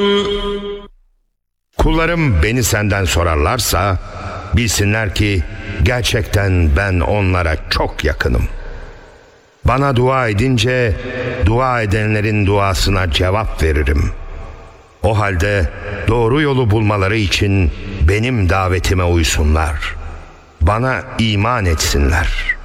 Kullarım beni senden sorarlarsa bilsinler ki gerçekten ben onlara çok yakınım. Bana dua edince dua edenlerin duasına cevap veririm. O halde doğru yolu bulmaları için benim davetime uysunlar. Bana iman etsinler.